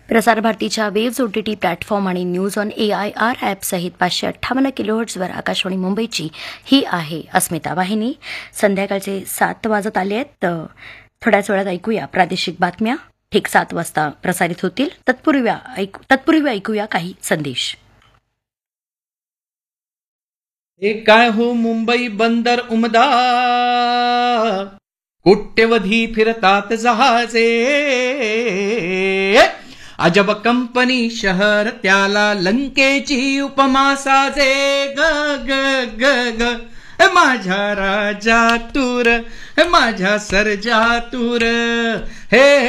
प्रसार भारतीच्या waves OTT platform आणि न्यूज ऑन AIR ॲप सहित 558 किलोहर्ट्झवर आकाशवाणी मुंबईची ही आहे अस्मिता वाहिनी. संध्याकाळचे 7 वाजत आले आहेत. थोड्याच वेळात ऐकूया प्रादेशिक बातम्या. ठीक 7 वाजता प्रसारित होतील. तत्पूर्वी ऐकूया काही संदेश. हे काय हो मुंबई बंदर उमदा, कोट्यवधी फिरतात जहाजे. अजब कंपनी शहर त्याला लंकेची उपमा साजे. ग ग ग ग माझ्या राजा तूर, माझ्या सर्जा तूर. हे